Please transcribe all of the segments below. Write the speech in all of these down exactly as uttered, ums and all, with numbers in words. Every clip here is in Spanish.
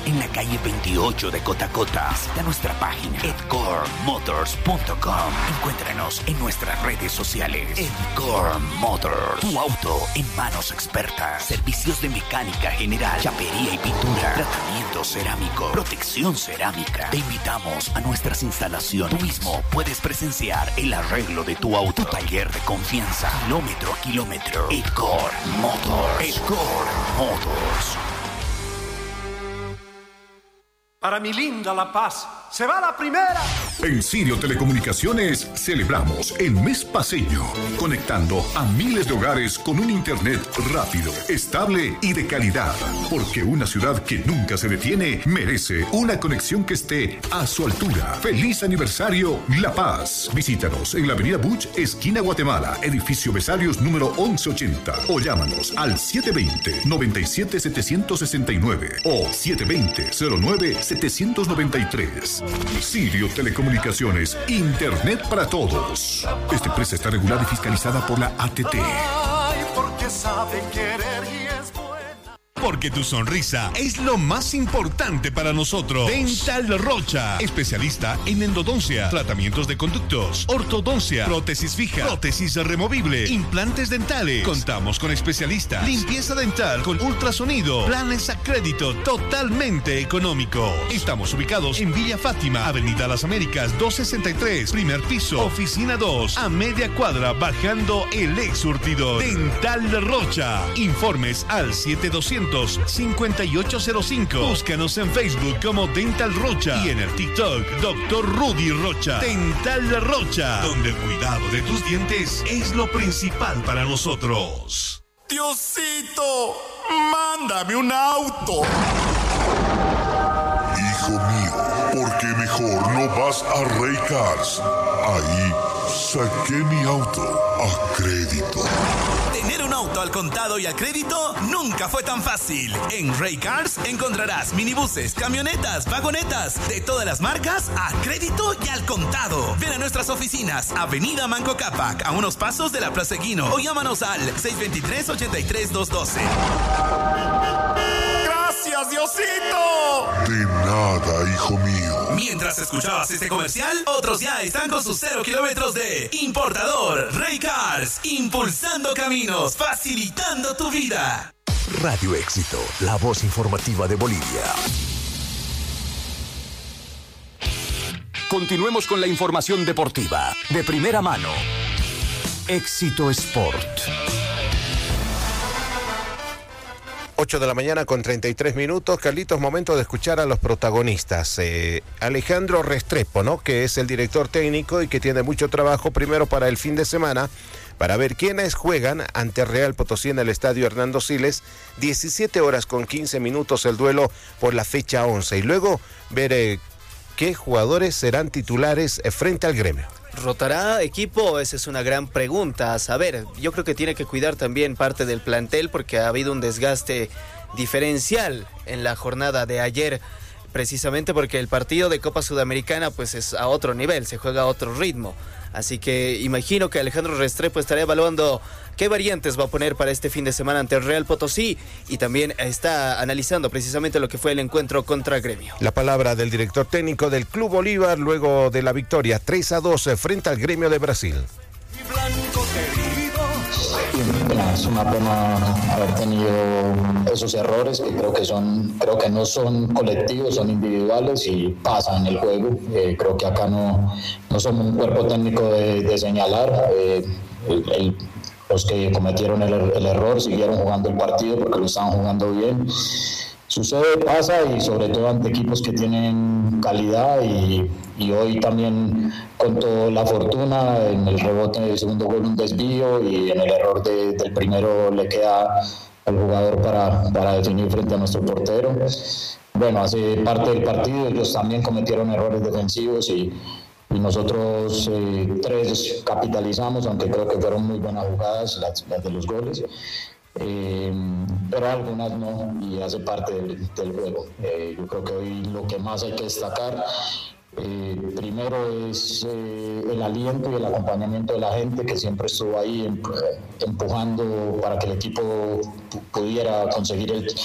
en la calle veintiocho de Cotacota. Visita nuestra página edcore motors punto com. Encuéntranos en nuestras redes sociales. Edcore Motors, tu auto en manos expertas. Servicios de mecánica general, chapería y pintura, tratamiento cerámico, protección cerámica. Te invitamos a nuestras instalaciones. Tú mismo puedes presenciar el arreglo de tu auto. Tu taller de confianza, kilómetro a kilómetro. Edcore Motors. Edcore Motors. Para mi linda La Paz, se va la primera. En Sirio Telecomunicaciones celebramos el mes paceño, conectando a miles de hogares con un internet rápido, estable y de calidad. Porque una ciudad que nunca se detiene merece una conexión que esté a su altura. ¡Feliz aniversario, La Paz! Visítanos en la avenida Buch, esquina Guatemala, edificio Besarios número once ochenta. O llámanos al siete dos cero, nueve siete siete seis nueve o siete dos cero, cero nueve siete nueve tres. Sirio Telecomunicaciones, Internet para todos. Esta empresa está regulada y fiscalizada por la A T T. Ay, porque sabe querer y es buena. Porque tu sonrisa es lo más importante para nosotros. Dental Rocha, especialista en endodoncia, tratamientos de conductos, ortodoncia, prótesis fija, prótesis removible, implantes dentales. Contamos con especialistas, limpieza dental con ultrasonido, planes a crédito totalmente económicos. Estamos ubicados en Villa Fátima, Avenida Las Américas doscientos sesenta y tres, primer piso, oficina dos, a media cuadra, bajando el ex surtidor. Dental Rocha. Informes al siete doscientos, cincuenta y ocho cero cinco. Búscanos en Facebook como Dental Rocha y en el TikTok doctor Rudy Rocha. Dental Rocha, donde el cuidado de tus dientes es lo principal para nosotros. Diosito, mándame un auto. Hijo mío, ¿por qué mejor no vas a Ray Cars? Ahí saqué mi auto a crédito. Tener un auto al contado y al crédito nunca fue tan fácil. En Ray Cars encontrarás minibuses, camionetas, vagonetas de todas las marcas a crédito y al contado. Ven a nuestras oficinas, Avenida Manco Cápac, a unos pasos de la Plaza Eguino, o llámanos al seis dos tres, ocho tres, dos uno dos. ¡Gracias, Diosito! De nada, hijo mío. Mientras escuchabas este comercial, otros ya están con sus cero kilómetros de importador. Ray Cars, impulsando caminos, facilitando tu vida. Radio Éxito, la voz informativa de Bolivia. Continuemos con la información deportiva de primera mano. Éxito Sport. ocho de la mañana con treinta y tres minutos. Carlitos, momento de escuchar a los protagonistas. Eh, Alejandro Restrepo, ¿no? Que es el director técnico y que tiene mucho trabajo primero para el fin de semana, para ver quiénes juegan ante Real Potosí en el estadio Hernando Siles. diecisiete horas con quince minutos el duelo por la fecha once. Y luego ver eh, qué jugadores serán titulares eh, frente al Gremio. ¿Rotará equipo? Esa es una gran pregunta. A saber, yo creo que tiene que cuidar también parte del plantel porque ha habido un desgaste diferencial en la jornada de ayer, precisamente porque el partido de Copa Sudamericana pues es a otro nivel, se juega a otro ritmo. Así que imagino que Alejandro Restrepo estará evaluando qué variantes va a poner para este fin de semana ante el Real Potosí y también está analizando precisamente lo que fue el encuentro contra Gremio. La palabra del director técnico del Club Bolívar luego de la victoria tres a dos frente al Gremio de Brasil. Es una pena haber tenido esos errores que creo que son, creo que no son colectivos, son individuales y pasan en el juego. Eh, creo que acá no, no somos un cuerpo técnico de, de señalar. Eh, el, el, los que cometieron el, el error siguieron jugando el partido porque lo estaban jugando bien. Sucede, pasa y sobre todo ante equipos que tienen calidad y, y hoy también contó la fortuna en el rebote del segundo gol, un desvío y en el error de, del primero le queda al jugador para, para definir frente a nuestro portero. Bueno, hace parte del partido, ellos también cometieron errores defensivos y, y nosotros eh, tres capitalizamos, aunque creo que fueron muy buenas jugadas las, las de los goles. Eh, pero algunas no y hace parte del, del juego. Eh, yo creo que hoy lo que más hay que destacar eh, primero es eh, el aliento y el acompañamiento de la gente que siempre estuvo ahí empujando para que el equipo pudiera conseguir el,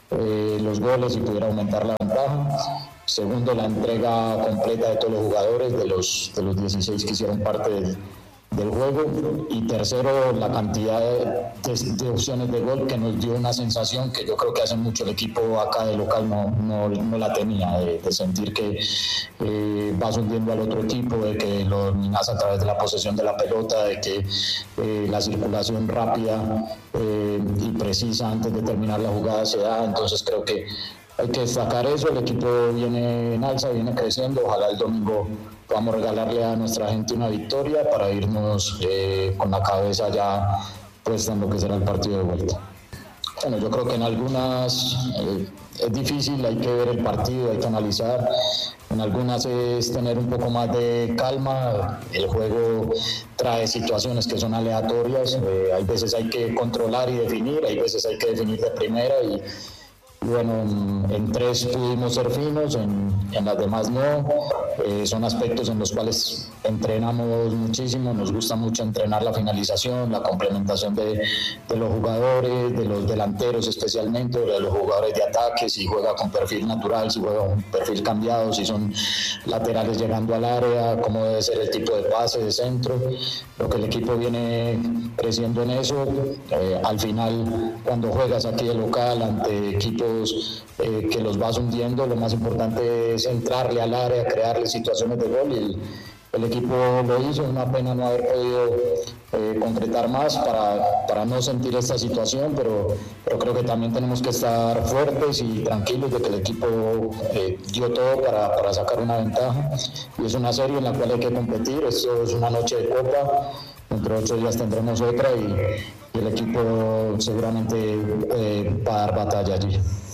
eh, los goles y pudiera aumentar la ventaja. Segundo, la entrega completa de todos los jugadores, de los, de los dieciséis que hicieron parte del, del juego. Y tercero, la cantidad de, de, de opciones de gol que nos dio una sensación que yo creo que hace mucho el equipo acá de local no, no, no la tenía, de, de sentir que eh, vas hundiendo al otro equipo, de que lo dominas a través de la posesión de la pelota, de que eh, la circulación rápida eh, y precisa antes de terminar la jugada se da. Entonces creo que hay que destacar eso, el equipo viene en alza, viene creciendo, ojalá el domingo podamos regalarle a nuestra gente una victoria para irnos eh, con la cabeza ya puesta en lo que será el partido de vuelta. Bueno, yo creo que en algunas eh, es difícil, hay que ver el partido, hay que analizar, en algunas es tener un poco más de calma, el juego trae situaciones que son aleatorias, eh, hay veces hay que controlar y definir, hay veces hay que definir de primera y bueno, en, en tres pudimos ser finos, en, en las demás no. Eh, son aspectos en los cuales entrenamos muchísimo, nos gusta mucho entrenar la finalización, la complementación de, de los jugadores, de los delanteros especialmente, de los jugadores de ataque, si juega con perfil natural, si juega con perfil cambiado, si son laterales llegando al área, cómo debe ser el tipo de pase, de centro. Lo que el equipo viene creciendo en eso, eh, al final cuando juegas aquí de local ante equipos eh, que los vas hundiendo, lo más importante es entrarle al área, crearle situaciones de gol y el, el equipo lo hizo. Es una pena no haber podido eh, concretar más para, para no sentir esta situación, pero, pero creo que también tenemos que estar fuertes y tranquilos de que el equipo eh, dio todo para, para sacar una ventaja y es una serie en la cual hay que competir. Esto es una noche de copa, dentro de ocho días tendremos otra y, y el equipo seguramente eh, va a dar batalla allí.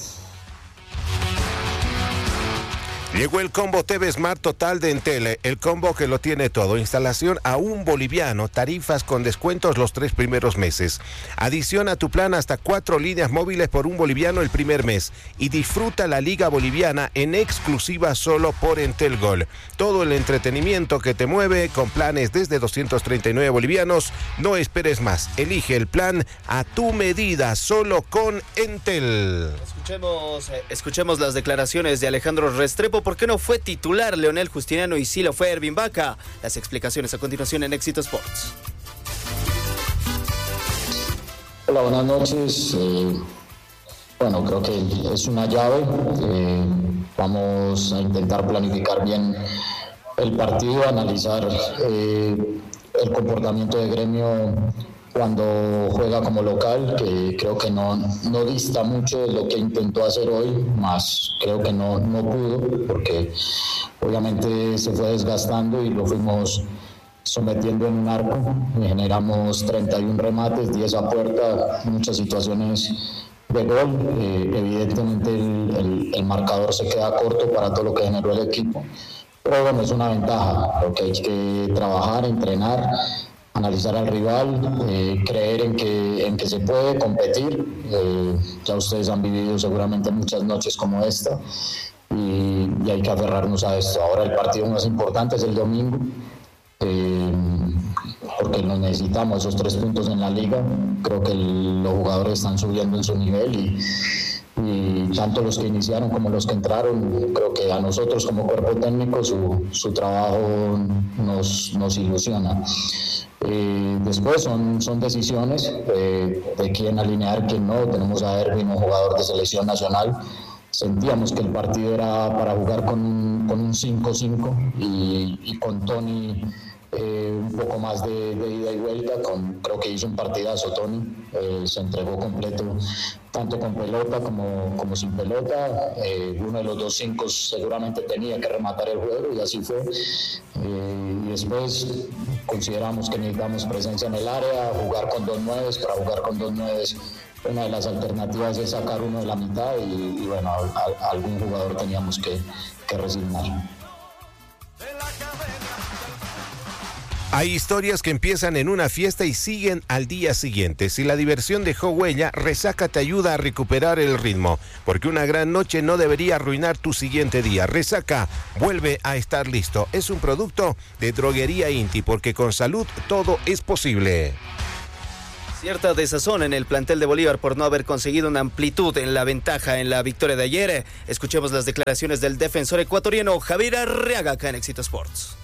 Llegó el combo T V Smart Total de Entel, el combo que lo tiene todo. Instalación a un boliviano, tarifas con descuentos los tres primeros meses. Adiciona a tu plan hasta cuatro líneas móviles por un boliviano el primer mes y disfruta la Liga Boliviana en exclusiva solo por Entel Gol. Todo el entretenimiento que te mueve con planes desde doscientos treinta y nueve bolivianos. No esperes más, elige el plan a tu medida solo con Entel. Escuchemos, eh, escuchemos las declaraciones de Alejandro Restrepo. ¿Por qué no fue titular Leonel Justiniano y sí lo fue Ervin Vaca? Las explicaciones a continuación en Éxito Sports. Hola, buenas noches. Eh, bueno, creo que es una llave. Eh, vamos a intentar planificar bien el partido, analizar eh, el comportamiento de Gremio cuando juega como local, que creo que no, no dista mucho de lo que intentó hacer hoy, más creo que no, no pudo, porque obviamente se fue desgastando y lo fuimos sometiendo en un arco. Generamos treinta y uno remates, diez a puerta, muchas situaciones de gol. Eh, evidentemente el, el, el marcador se queda corto para todo lo que generó el equipo, pero bueno, es una ventaja. Lo que hay que trabajar, entrenar, analizar al rival, eh, creer en que, en que se puede competir. Eh, ya ustedes han vivido seguramente muchas noches como esta y, y hay que aferrarnos a esto. Ahora el partido más importante es el domingo, eh, porque nos necesitamos esos tres puntos en la liga. Creo que el, los jugadores están subiendo en su nivel y, y tanto los que iniciaron como los que entraron, creo que a nosotros como cuerpo técnico su, su trabajo nos, nos ilusiona. Eh, después son, son decisiones eh, de quién alinear, quién no. Tenemos a Ervin, un jugador de selección nacional. Sentíamos que el partido era para jugar con un, con un cinco cinco y, y con Tony eh, un poco más de, de ida y vuelta. Con, creo que hizo un partidazo Tony, eh, se entregó completo tanto con pelota como, como sin pelota. Eh, uno de los dos cinco seguramente tenía que rematar el juego y así fue. Eh, y después consideramos que necesitamos presencia en el área, jugar con dos nueves. Para jugar con dos nueves, una de las alternativas es sacar uno de la mitad y, y bueno, a, a algún jugador teníamos que, que resignar. Hay historias que empiezan en una fiesta y siguen al día siguiente. Si la diversión dejó huella, Resaca te ayuda a recuperar el ritmo, porque una gran noche no debería arruinar tu siguiente día. Resaca vuelve a estar listo. Es un producto de Droguería Inti, porque con salud todo es posible. Cierta desazón en el plantel de Bolívar por no haber conseguido una amplitud en la ventaja en la victoria de ayer. Escuchemos las declaraciones del defensor ecuatoriano Javier Arriaga acá en Éxito Sports.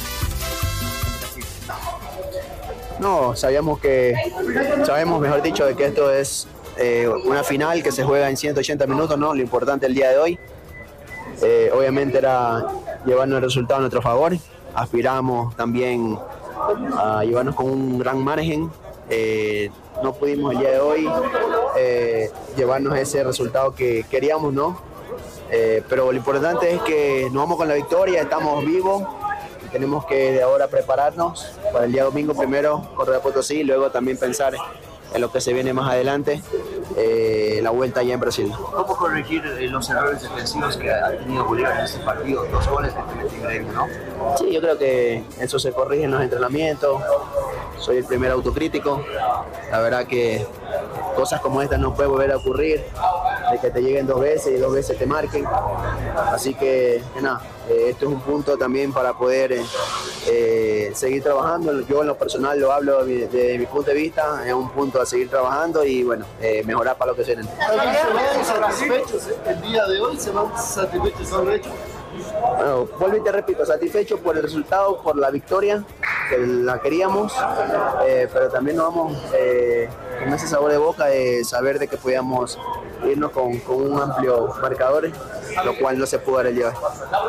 No, sabíamos que, sabemos mejor dicho de que esto es eh, una final que se juega en ciento ochenta minutos, ¿no? Lo importante el día de hoy, eh, obviamente era llevarnos el resultado a nuestro favor. Aspiramos también a llevarnos con un gran margen. Eh, no pudimos el día de hoy eh, llevarnos ese resultado que queríamos, ¿no? Eh, pero lo importante es que nos vamos con la victoria, estamos vivos. Tenemos que de ahora prepararnos para el día domingo, primero Correa Potosí, y luego también pensar en lo que se viene más adelante, eh, la vuelta allá en Brasil. ¿Cómo corregir los errores defensivos que ha tenido Bolívar en este partido? Dos goles de Gremio, ¿no? Sí, yo creo que eso se corrige en los entrenamientos. Soy el primer autocrítico. La verdad que cosas como estas no pueden volver a ocurrir, de que te lleguen dos veces y dos veces te marquen. Así que, que nada, eh, esto es un punto también para poder eh, eh, seguir trabajando. Yo en lo personal lo hablo desde de mi punto de vista, es un punto a seguir trabajando y bueno, eh, mejorar para lo que se viene. ¿Se van satisfechos el día de hoy? ¿Se van satisfechos al hecho? Bueno, vuelvo y te repito, satisfecho por el resultado, por la victoria, que la queríamos, eh, pero también nos vamos eh, con ese sabor de boca de saber de que podíamos irnos con, con un amplio marcador, lo cual no se pudo dar el día de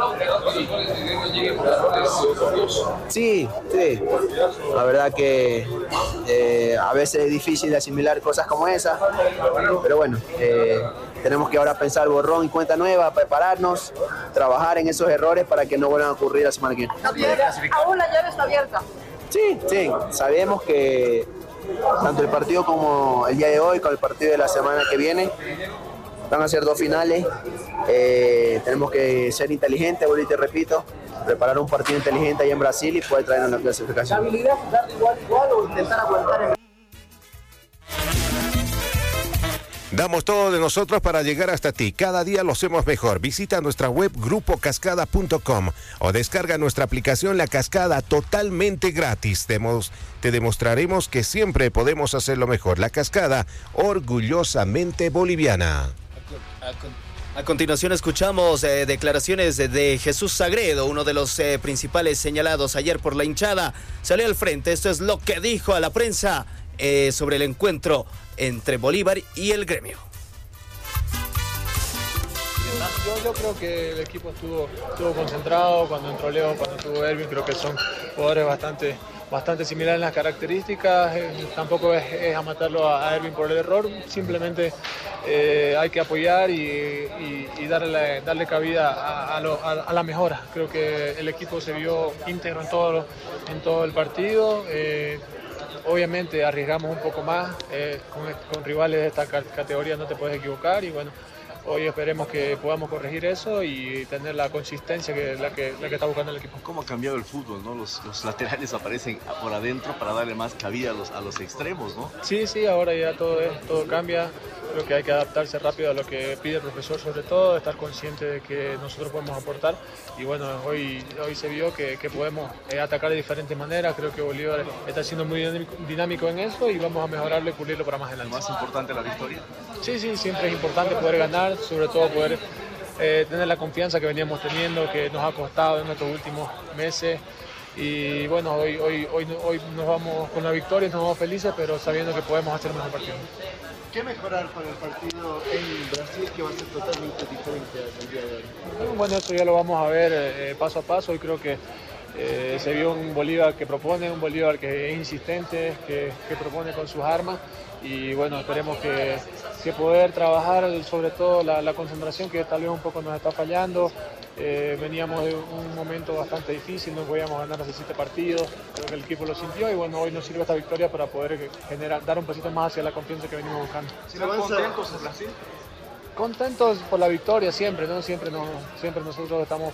hoy. Sí, sí, la verdad que eh, a veces es difícil de asimilar cosas como esa, pero bueno, eh, tenemos que ahora pensar borrón y cuenta nueva, prepararnos, trabajar en esos errores para que no vuelvan a ocurrir la semana que viene. ¿Aún la llave está abierta? Sí, sí, sabemos que tanto el partido como el día de hoy, con el partido de la semana que viene, van a ser dos finales. Eh, tenemos que ser inteligentes, vuelvo y te repito, preparar un partido inteligente allá en Brasil y poder traernos la clasificación. ¿La habilidad es dar igual igual o intentar aguantar en... Damos todo de nosotros para llegar hasta ti. Cada día lo hacemos mejor. Visita nuestra web grupo cascada punto com o descarga nuestra aplicación La Cascada totalmente gratis. Demos, te demostraremos que siempre podemos hacerlo mejor. La Cascada, orgullosamente boliviana. A continuación escuchamos eh, declaraciones de, de Jesús Sagredo, uno de los eh, principales señalados ayer por la hinchada. Salió al frente, esto es lo que dijo a la prensa eh, sobre el encuentro entre Bolívar y el Gremio. Yo, yo creo que el equipo estuvo, estuvo concentrado cuando entró Leo, cuando estuvo Erwin. Creo que son jugadores bastante, bastante similares en las características. Eh, tampoco es, es a matarlo a, a Erwin por el error. Simplemente eh, hay que apoyar y, y, y darle, darle cabida a, a, lo, a, a la mejora. Creo que el equipo se vio íntegro en todo, en todo el partido. Eh, Obviamente arriesgamos un poco más, eh, con, con rivales de esta categoría no te puedes equivocar y bueno, hoy esperemos que podamos corregir eso y tener la consistencia que la que, la que está buscando el equipo. ¿Cómo ha cambiado el fútbol, no? Los, los laterales aparecen por adentro para darle más cabida a los, a los extremos, ¿no? Sí, sí, ahora ya todo, es, todo cambia. Creo que hay que adaptarse rápido a lo que pide el profesor, sobre todo, estar consciente de que nosotros podemos aportar. Y bueno, hoy, hoy se vio que, que podemos eh, atacar de diferentes maneras. Creo que Bolívar está siendo muy dinámico, dinámico en eso y vamos a mejorarlo y pulirlo para más adelante. ¿Más importante la victoria? Sí, sí, siempre es importante poder ganar, sobre todo poder eh, tener la confianza que veníamos teniendo, que nos ha costado en estos últimos meses. Y bueno, hoy, hoy, hoy, hoy nos vamos con la victoria, nos vamos felices, pero sabiendo que podemos hacer un mejor partido. ¿Qué mejorar para el partido en Brasil que va a ser totalmente diferente al día de hoy? Bueno, esto ya lo vamos a ver eh, paso a paso y creo que eh, se vio un Bolívar que propone, un Bolívar que es insistente, que, que propone con sus armas y bueno, esperemos que, que poder trabajar sobre todo la, la concentración que tal vez un poco nos está fallando. Eh, veníamos de un momento bastante difícil, no podíamos ganar hace siete partidos, creo que el equipo lo sintió y bueno, hoy nos sirve esta victoria para poder generar, dar un pasito más hacia la confianza que venimos buscando. ¿Están contentos en Brasil? Contentos por la victoria siempre, ¿no? Siempre, no, siempre nosotros estamos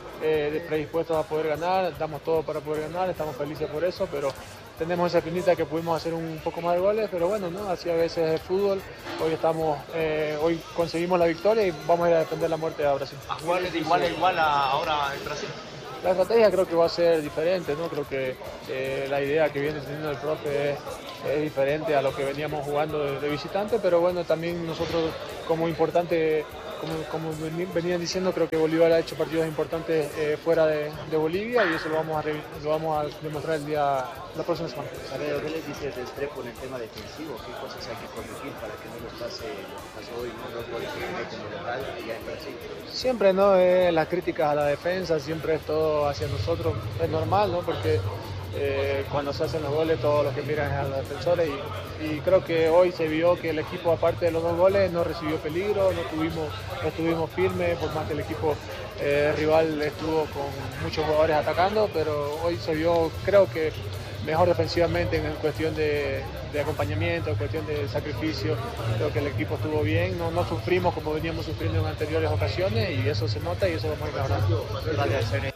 eh, predispuestos a poder ganar, damos todo para poder ganar, estamos felices por eso, pero tenemos esa espinita que pudimos hacer un poco más de goles, pero bueno, ¿no? Así a veces es el fútbol. Hoy estamos, eh, hoy conseguimos la victoria y vamos a ir a defender la muerte a Brasil. ¿A jugar de igual a igual a ahora en Brasil? la estrategia creo que va a ser diferente, ¿no? Creo que eh, la idea que viene teniendo el profe es, es diferente a lo que veníamos jugando de, de visitante, pero bueno, también nosotros como importante, como, como venían diciendo, creo que Bolívar ha hecho partidos importantes eh, fuera de, de Bolivia y eso lo vamos a, re, lo vamos a demostrar el día, la próxima semana. Salero, ¿qué les dice Restrepo en el tema defensivo? ¿Qué cosas hay que corregir para que no les pase lo que pasó hoy, ¿no? Los goles que cometen de local allá en Brasil? Siempre, ¿no? Eh, las críticas a la defensa, siempre es todo hacia nosotros, es normal, ¿no? Porque eh, cuando se hacen los goles todos los que miran es a los defensores y, y creo que hoy se vio que el equipo, aparte de los dos goles, no recibió peligro, no tuvimos, no estuvimos firmes, por más que el equipo eh, rival estuvo con muchos jugadores atacando, pero hoy se vio, creo que mejor defensivamente en cuestión de, de acompañamiento, en cuestión de sacrificio. Creo que el equipo estuvo bien, no, no sufrimos como veníamos sufriendo en anteriores ocasiones y eso se nota y eso lo vamos a mejorar. Gracias.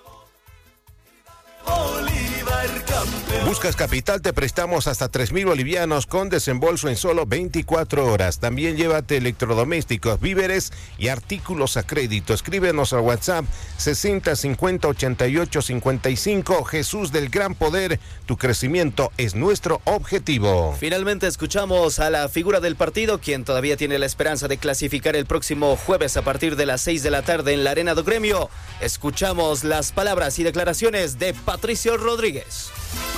Buscas capital, te prestamos hasta tres mil bolivianos con desembolso en solo veinticuatro horas. También llévate electrodomésticos, víveres y artículos a crédito. Escríbenos al WhatsApp sesenta cincuenta ochenta y ocho cincuenta y cinco. Jesús del Gran Poder, tu crecimiento es nuestro objetivo. Finalmente escuchamos a la figura del partido, quien todavía tiene la esperanza de clasificar el próximo jueves a partir de las seis de la tarde en la Arena do Gremio. Escuchamos las palabras y declaraciones de Patricio Rodríguez.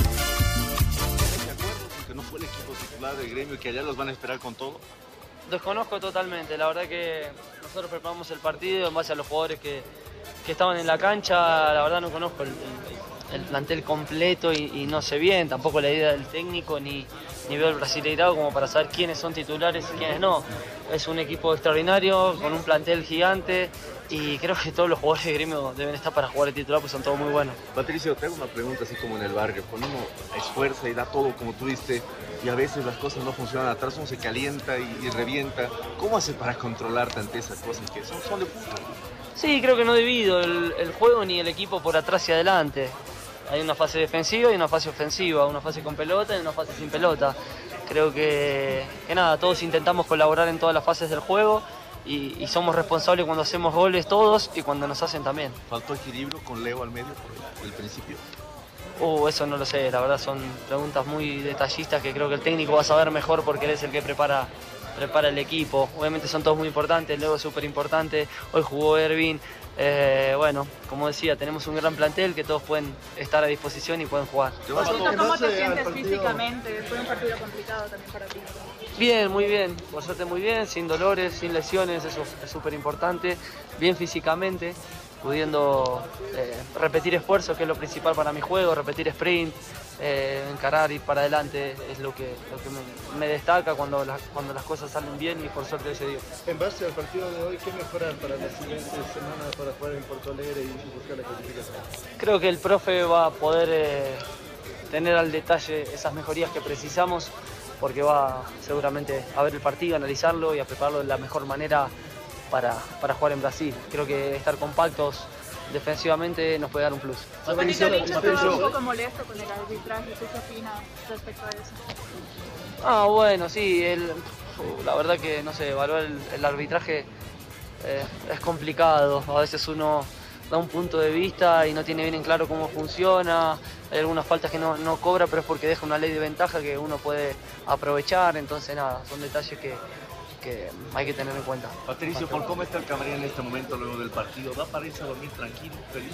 Que no fue el equipo titular del Gremio y que allá los van a esperar con todo. Desconozco totalmente, la verdad que nosotros preparamos el partido en base a los jugadores que, que estaban en la cancha. La verdad no conozco el, el, el plantel completo y, y no sé bien tampoco la idea del técnico ni, ni veo el Brasileirao como para saber quiénes son titulares y quiénes no. Es un equipo extraordinario con un plantel gigante y creo que todos los jugadores de Gremio deben estar para jugar el titular, pues son todos muy buenos. Patricio, te hago una pregunta así como en el barrio. Cuando uno esfuerza y da todo como tú diste y a veces las cosas no funcionan, atrás uno se calienta y, y revienta. ¿Cómo hace para controlarte ante esas cosas que son, son de fútbol? Sí, creo que no divido el, el juego ni el equipo por atrás y adelante. Hay una fase defensiva y una fase ofensiva, una fase con pelota y una fase sin pelota. Creo que, que nada, todos intentamos colaborar en todas las fases del juego y, y somos responsables cuando hacemos goles todos y cuando nos hacen también. ¿Faltó equilibrio con Leo al medio por el principio? Uh, eso no lo sé, la verdad son preguntas muy detallistas que creo que el técnico va a saber mejor porque él es el que prepara, prepara el equipo. Obviamente son todos muy importantes, Leo es súper importante, hoy jugó Ervin. Eh, bueno, como decía, tenemos un gran plantel que todos pueden estar a disposición y pueden jugar. ¿Cómo te sientes físicamente? Fue un partido complicado también para ti. Bien, muy bien, por suerte muy bien, sin dolores, sin lesiones, eso es súper importante, bien físicamente, pudiendo eh, repetir esfuerzos, que es lo principal para mi juego, repetir sprint, eh, encarar, ir para adelante, es lo que, lo que me, me destaca cuando, la, cuando las cosas salen bien y por suerte se dio. En base al partido de hoy, ¿qué mejorar para las siguientes semanas para jugar en Porto Alegre y buscar la clasificación? Creo que el profe va a poder eh, tener al detalle esas mejorías que precisamos, porque va seguramente a ver el partido, a analizarlo y a prepararlo de la mejor manera para, para jugar en Brasil. Creo que estar compactos defensivamente nos puede dar un plus. Patricio, el hincha estaba un poco molesto con el arbitraje, ¿qué opina respecto a eso? Ah, bueno, sí, el, la verdad que, no sé, evaluar el, el arbitraje eh, es complicado. A veces uno da un punto de vista y no tiene bien en claro cómo funciona. Hay algunas faltas que no, no cobra, pero es porque deja una ley de ventaja que uno puede aprovechar. Entonces, nada, son detalles que, que hay que tener en cuenta. Patricio, ¿por cómo está el camarín en este momento luego del partido? ¿Da para irse a dormir tranquilo, feliz?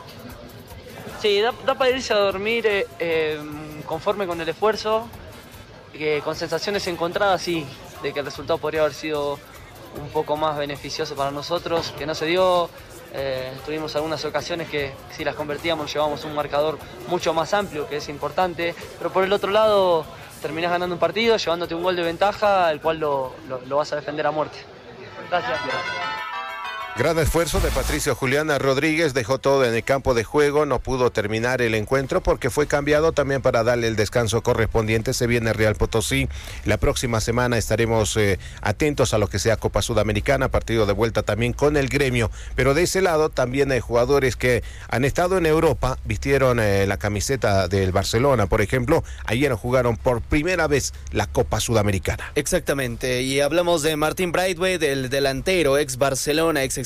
Sí, da, da para irse a dormir eh, eh, conforme con el esfuerzo, que con sensaciones encontradas, sí, de que el resultado podría haber sido un poco más beneficioso para nosotros, que no se dio. Eh, tuvimos algunas ocasiones que si las convertíamos llevábamos un marcador mucho más amplio, que es importante, pero por el otro lado terminás ganando un partido, llevándote un gol de ventaja, el cual lo, lo, lo vas a defender a muerte. Gracias. Gran esfuerzo de Patricio Juliana Rodríguez, dejó todo en el campo de juego, no pudo terminar el encuentro porque fue cambiado también para darle el descanso correspondiente. Se viene Real Potosí, la próxima semana estaremos eh, atentos a lo que sea Copa Sudamericana, partido de vuelta también con el Gremio, pero de ese lado también hay jugadores que han estado en Europa, vistieron eh, la camiseta del Barcelona, por ejemplo, ayer jugaron por primera vez la Copa Sudamericana. Exactamente, y hablamos de Martín Braithwaite, el delantero, ex Barcelona, ex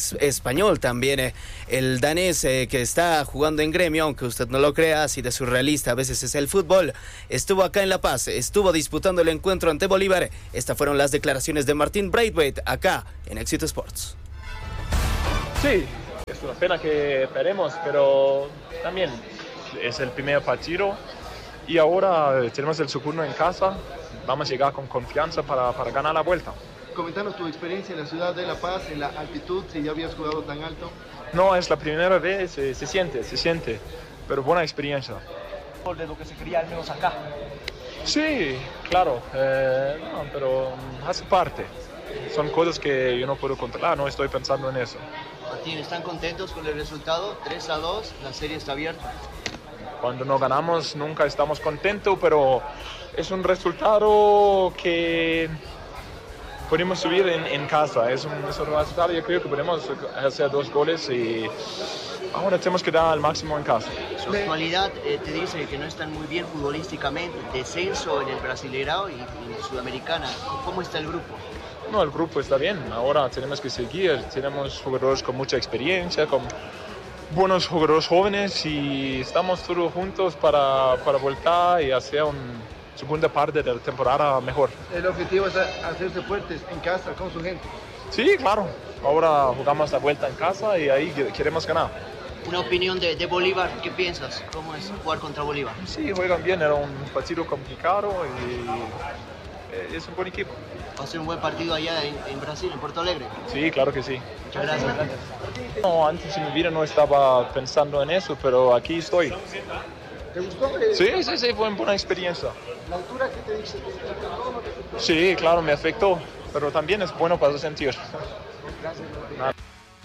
es, español también. Eh, el danés eh, que está jugando en Gremio, aunque usted no lo crea, así de surrealista a veces es el fútbol, estuvo acá en La Paz, estuvo disputando el encuentro ante Bolívar. Estas fueron las declaraciones de Martín Braithwaite acá en Éxito Sports. Sí, es una pena que perdemos, pero también es el primer partido y ahora tenemos el segundo en casa. Vamos a llegar con confianza para, para ganar la vuelta. Comentanos tu experiencia en la ciudad de La Paz, en la altitud, si ya habías jugado tan alto. No, es la primera vez, se, se siente, se siente, pero buena experiencia. De lo que se quería al menos acá. Sí, claro, eh, no, pero hace parte. Son cosas que yo no puedo controlar, no estoy pensando en eso. Martín, ¿están contentos con el resultado? tres a dos, la serie está abierta. Cuando no ganamos nunca estamos contentos, pero es un resultado que podemos subir en, en casa. Es un, es un resultado, yo creo que podemos hacer dos goles y ahora tenemos que dar al máximo en casa. Su actualidad eh, te dice que no están muy bien futbolísticamente, descenso en el Brasileirao y, y en Sudamericana. ¿Cómo está el grupo? No, el grupo está bien. Ahora tenemos que seguir. Tenemos jugadores con mucha experiencia, con buenos jugadores jóvenes y estamos todos juntos para, para voltar y hacer una segunda parte de la temporada mejor. El objetivo es hacerse fuertes en casa con su gente. Sí, claro. Ahora jugamos la vuelta en casa y ahí queremos ganar. Una opinión de, de Bolívar, ¿qué piensas? ¿Cómo es jugar contra Bolívar? Sí, juegan bien. Era un partido complicado y es un buen equipo. ¿Va a ser un buen partido allá en, en Brasil, en Porto Alegre? Sí, claro que sí. Muchas gracias. No, antes en mi vida no estaba pensando en eso, pero aquí estoy. ¿Te gustó? Sí, sí, sí, fue una buena experiencia. ¿La altura que te dice? ¿Te afectó o no te afectó? Sí, claro, me afectó, pero también es bueno para sentir. Gracias. Nada.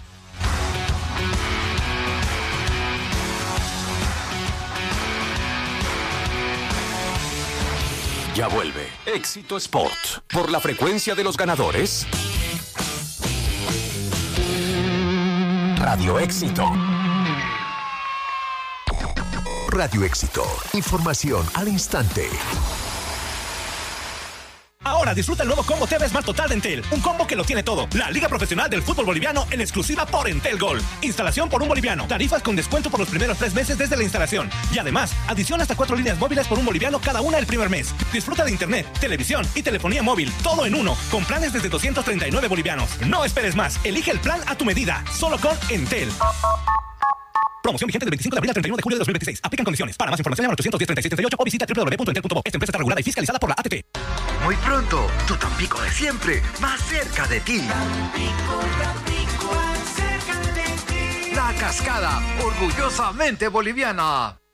Ya vuelve Éxito Sport por la frecuencia de los ganadores. Radio Éxito. Radio Éxito. Información al instante. Ahora disfruta el nuevo combo T V Smart Total de Entel. Un combo que lo tiene todo. La Liga Profesional del Fútbol Boliviano en exclusiva por Entel Gold. Instalación por un boliviano. Tarifas con descuento por los primeros tres meses desde la instalación. Y además, adición hasta cuatro líneas móviles por un boliviano cada una el primer mes. Disfruta de internet, televisión y telefonía móvil. Todo en uno. Con planes desde doscientos treinta y nueve bolivianos. No esperes más. Elige el plan a tu medida. Solo con Entel. Promoción vigente del veinticinco de abril al treinta y uno de julio de dos mil veintiséis. Aplican condiciones. Para más información llama al ochocientos diez, treinta y seis, treinta y ocho o visita doble u doble u doble u punto entel punto bo. Esta empresa está regulada y fiscalizada por la A T P. Muy pronto, tu Tampico de siempre, más cerca de ti. Tampico, Tampico, cerca de ti. La Cascada, orgullosamente boliviana.